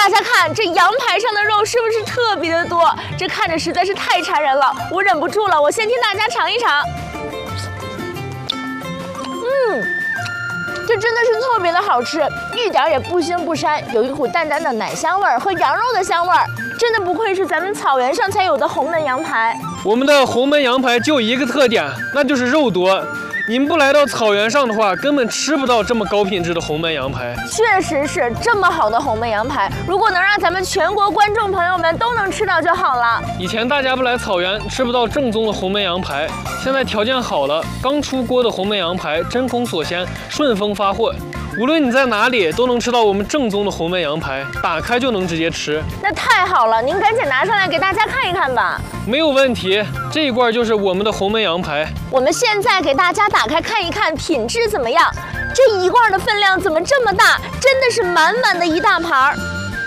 大家看这羊排上的肉是不是特别的多？这看着实在是太馋人了，我忍不住了，我先替大家尝一尝。这真的是特别的好吃，一点也不腥不膻，有一股淡淡的奶香味儿和羊肉的香味儿，真的不愧是咱们草原上才有的红焖羊排。 我们的红焖羊排就一个特点，那就是肉多。你们不来到草原上的话，根本吃不到这么高品质的红焖羊排。 确实是这么好的红焖羊排，如果能让咱们全国观众朋友们都能吃到就好了。 以前大家不来草原，吃不到正宗的红焖羊排，现在条件好了，刚出锅的红焖羊排真空锁鲜，顺丰发货。无论你在哪里，都能吃到我们正宗的红焖羊排，打开就能直接吃。 那太好了，您赶紧拿上来给大家看一看吧。 没有问题，这一罐就是我们的红焖羊排。 我们现在给大家打开看一看，品质怎么样？这一罐的分量怎么这么大？真的是满满的一大盘儿。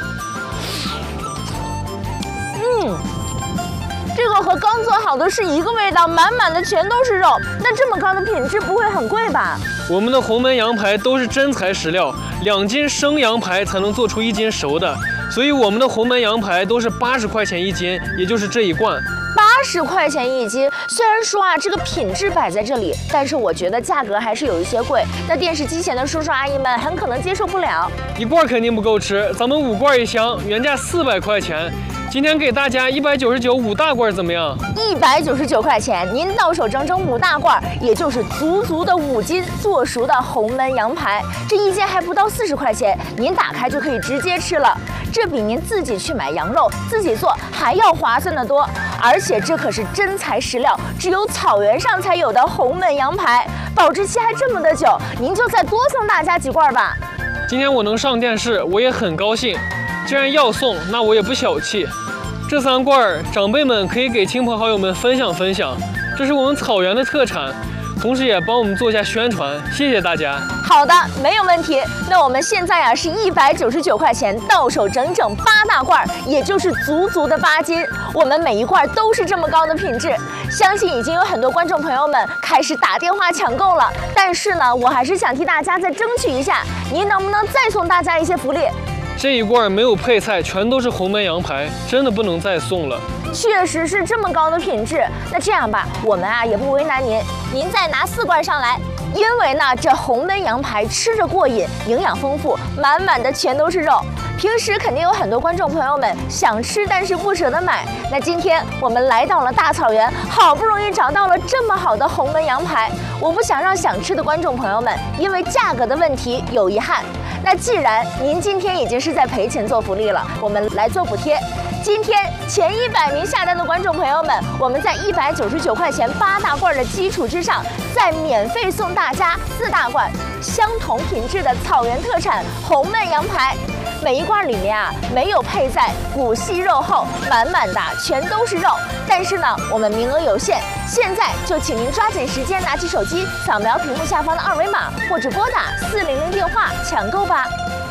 这个和刚做好的是一个味道，满满的全都是肉。那这么高的品质不会很贵吧？ 我们的红焖羊排都是真材实料，2斤生羊排才能做出1斤熟的，所以我们的红焖羊排都是80块钱1斤，也就是这一罐。 80块钱1斤，虽然说啊这个品质摆在这里，但是我觉得价格还是有一些贵。那电视机前的叔叔阿姨们很可能接受不了。 一罐肯定不够吃，咱们5罐1箱，原价400块钱。今天给大家199 5大罐怎么样 ？199块钱，您到手整整5大罐，也就是足的5斤做熟的红焖羊排。这一斤还不到40块钱，您打开就可以直接吃了。这比您自己去买羊肉自己做还要划算得多。而且这可是真材实料，只有草原上才有的红焖羊排，保质期还这么的久，您就再多送大家几罐吧。 今天我能上电视，我也很高兴。既然要送，那我也不小气。这3罐长辈们可以给亲朋好友们分享分享，这是我们草原的特产，同时也帮我们做一下宣传，谢谢大家。 好的，没有问题。那我们现在啊是199块钱到手整整8大罐，也就是足的8斤。我们每一罐都是这么高的品质，相信已经有很多观众朋友们开始打电话抢购了。但是呢，我还是想替大家再争取一下，您能不能再送大家一些福利？ 这一罐没有配菜，全都是红焖羊排，真的不能再送了。 确实是这么高的品质。那这样吧，我们啊也不为难您，您再拿4罐上来。因为呢，这红焖羊排吃着过瘾，营养丰富，满满的全都是肉。平时肯定有很多观众朋友们想吃，但是不舍得买。那今天我们来到了大草原，好不容易找到了这么好的红焖羊排，我不想让想吃的观众朋友们因为价格的问题有遗憾。那既然您今天已经是在赔钱做福利了，我们来做补贴。今天前100名下单的观众朋友们，我们在199块钱8大罐的基础之上，再免费送大家4大罐相同品质的草原特产红焖羊排。每一罐里面啊没有配菜，骨细肉厚，满满的全都是肉。但是呢，我们名额有限，现在就请您抓紧时间，拿起手机扫描屏幕下方的2维码，或者拨打400电话抢购吧。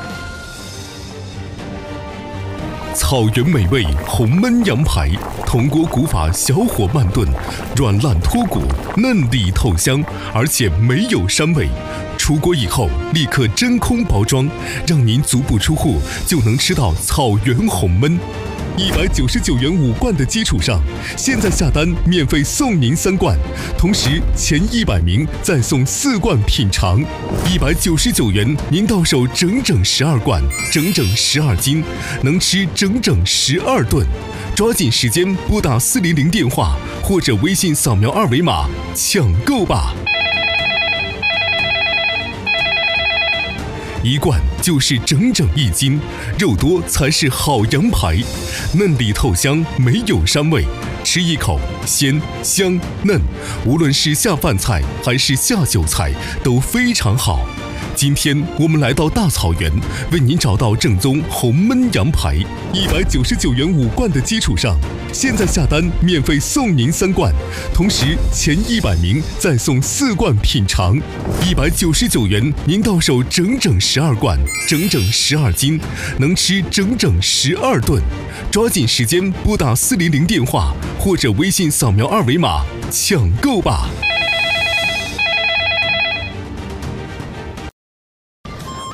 草原美味红焖羊排，铜锅古法小火慢炖，软烂脱骨，嫩里透香，而且没有膻味。出锅以后立刻真空包装，让您足不出户就能吃到草原红焖。199元5罐的基础上，现在下单免费送您3罐，同时前100名再送4罐品尝。199元您到手整整12罐，整整12斤，能吃整整12顿。抓紧时间拨打400电话或者微信扫描2维码抢购吧。1罐就是整整1斤，肉多才是好羊排，嫩里透香，没有膻味，吃一口鲜香嫩，无论是下饭菜还是下酒菜都非常好。今天我们来到大草原，为您找到正宗红焖羊排，199元5罐的基础上，现在下单免费送您3罐，同时前100名再送4罐品尝。199元您到手整整12罐，整整12斤，能吃整整12顿。抓紧时间拨打400电话或者微信扫描2维码抢购吧。 物理机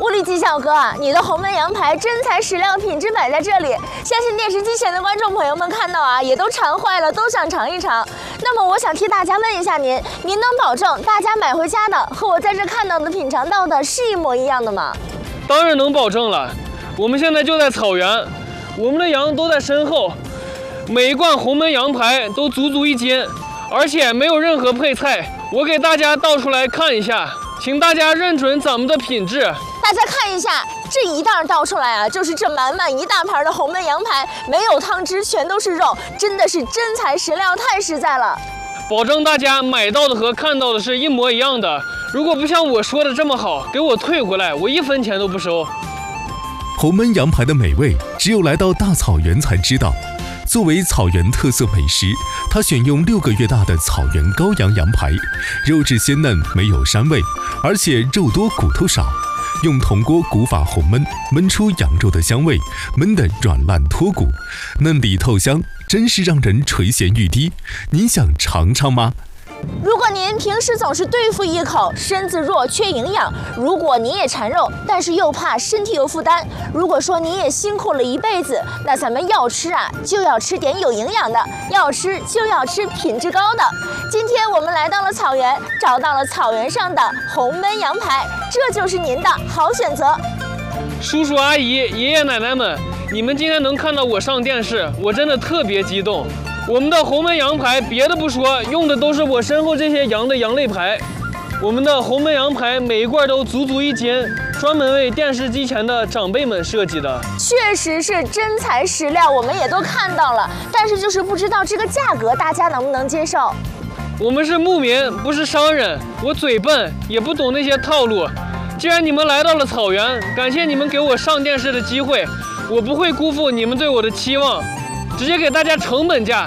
小哥，你的红焖羊排真材实料，品质摆在这里，相信电视机前的观众朋友们看到啊，也都馋坏了，都想尝一尝。那么我想替大家问一下您能保证大家买回家的和我在这看到的、品尝到的是一模一样的吗？ 当然能保证了。我们现在就在草原，我们的羊都在身后，每一罐红焖羊排都足足1斤，而且没有任何配菜。我给大家倒出来看一下，请大家认准咱们的品质。 大家看一下，这一袋倒出来啊，就是这满满一大盘的红焖羊排，没有汤汁，全都是肉，真的是真材实料，太实在了。 保证大家买到的和看到的是一模一样的。如果不像我说的这么好，给我退回来，我1分钱都不收。 红焖羊排的美味，只有来到大草原才知道。作为草原特色美食，它选用6个月大的草原羔羊羊排，肉质鲜嫩，没有膻味，而且肉多骨头少。用铜锅古法红焖，焖出羊肉的香味，焖得软烂脱骨，嫩里透香，真是让人垂涎欲滴。您想尝尝吗？ 如果您平时总是对付一口，身子弱缺营养；如果您也馋肉，但是又怕身体有负担；如果说您也辛苦了一辈子，那咱们要吃啊，就要吃点有营养的，要吃就要吃品质高的。今天我们来到了草原，找到了草原上的红焖羊排，这就是您的好选择。 叔叔阿姨、爷爷奶奶们，你们今天能看到我上电视，我真的特别激动。我们的红焖羊排，别的不说，用的都是我身后这些羊的羊肋排。我们的红焖羊排每一罐都足足1斤，专门为电视机前的长辈们设计的。 确实是真材实料，我们也都看到了，但是就是不知道这个价格大家能不能接受。 我们是牧民，不是商人，我嘴笨，也不懂那些套路。既然你们来到了草原，感谢你们给我上电视的机会，我不会辜负你们对我的期望。直接给大家成本价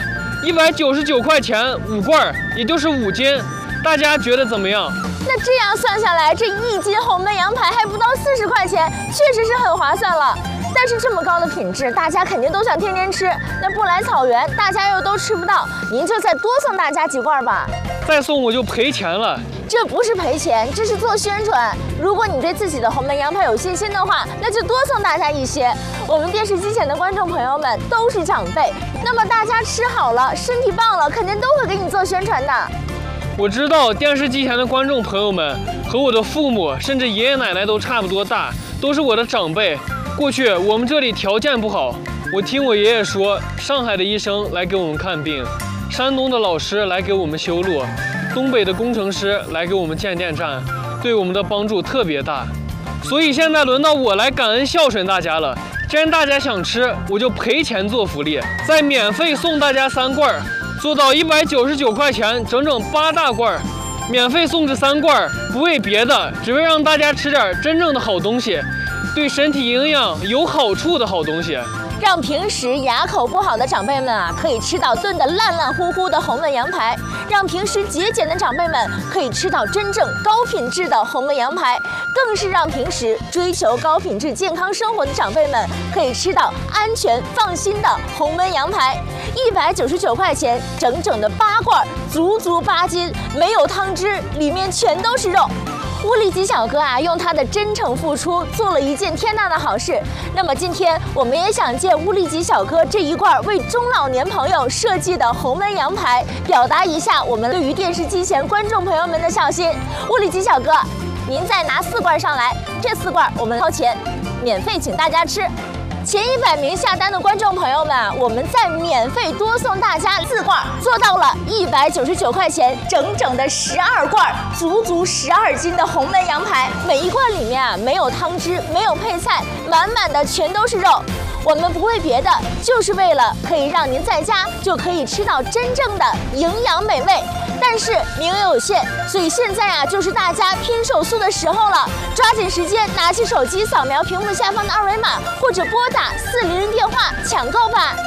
，199块钱5罐，也就是5斤，大家觉得怎么样？ 那这样算下来，这1斤红焖羊排还不到40块钱，确实是很划算了。但是这么高的品质，大家肯定都想天天吃。那不来草原，大家又都吃不到，您就再多送大家几罐吧。 再送我就赔钱了。 这不是赔钱，这是做宣传。如果你对自己的红焖羊排有信心的话，那就多送大家一些。我们电视机前的观众朋友们都是长辈，那么大家吃好了，身体棒了，肯定都会给你做宣传的。 我知道电视机前的观众朋友们和我的父母，甚至爷爷奶奶都差不多大，都是我的长辈。过去我们这里条件不好，我听我爷爷说，上海的医生来给我们看病，山东的老师来给我们修路，东北的工程师来给我们建电站，对我们的帮助特别大。所以现在轮到我来感恩孝顺大家了。既然大家想吃，我就赔钱做福利，再免费送大家3罐，做到199块钱，整整8大罐，免费送这3罐，不为别的，只为让大家吃点真正的好东西，对身体营养有好处的好东西。 让平时牙口不好的长辈们啊，可以吃到炖得烂烂乎乎的红焖羊排；让平时节俭的长辈们可以吃到真正高品质的红焖羊排；更是让平时追求高品质健康生活的长辈们可以吃到安全放心的红焖羊排。199块钱，整整的8罐，足足8斤，没有汤汁，里面全都是肉。乌力吉小哥啊，用他的真诚付出做了一件天大的好事。那么今天我们也想借乌力吉小哥这一罐为中老年朋友设计的红焖羊排，表达一下我们对于电视机前观众朋友们的孝心。乌力吉小哥，您再拿4罐上来，这4罐我们掏钱，免费请大家吃。前100名下单的观众朋友们啊，我们再免费多送大家4罐，做到了199块钱，整整的12罐，足足12斤的红焖羊排。每一罐里面啊，没有汤汁，没有配菜，满满的全都是肉。我们不为别的，就是为了可以让您在家就可以吃到真正的营养美味。但是名额有限，所以现在啊，就是大家拼手速的时候了，抓紧时间，拿起手机扫描屏幕下方的2维码，或者拨打400电话抢购吧。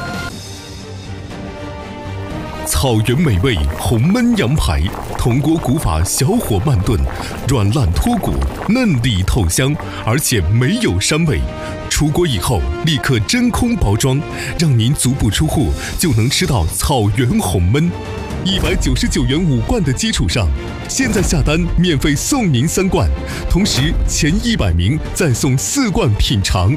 草原美味红焖羊排，铜锅古法小火慢炖，软烂脱骨，嫩里透香，而且没有膻味。出锅以后立刻真空包装，让您足不出户就能吃到草原红焖。 199元5罐的基础上，现在下单免费送您3罐，同时前100名再送4罐品尝。